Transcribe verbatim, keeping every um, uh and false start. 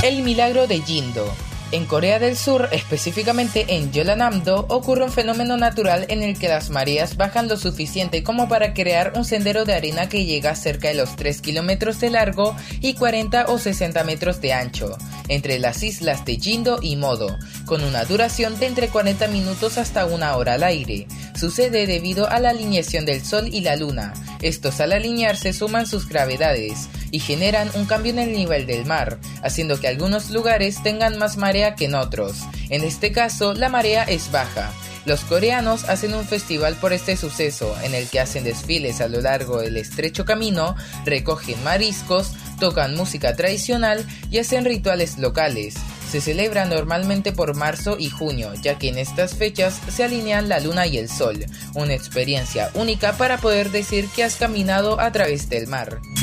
El milagro de Jindo. En Corea del Sur, específicamente en Jeollanam-do, ocurre un fenómeno natural en el que las mareas bajan lo suficiente como para crear un sendero de arena que llega a cerca de los tres kilómetros de largo y cuarenta o sesenta metros de ancho, entre las islas de Jindo y Modo, con una duración de entre cuarenta minutos hasta una hora al aire. Sucede debido a la alineación del Sol y la Luna. Estos al alinearse suman sus gravedades y generan un cambio en el nivel del mar, haciendo que algunos lugares tengan más marea que en otros. En este caso, la marea es baja. Los coreanos hacen un festival por este suceso, en el que hacen desfiles a lo largo del estrecho camino, recogen mariscos, tocan música tradicional y hacen rituales locales. Se celebra normalmente por marzo y junio, ya que en estas fechas se alinean la luna y el sol, una experiencia única para poder decir que has caminado a través del mar.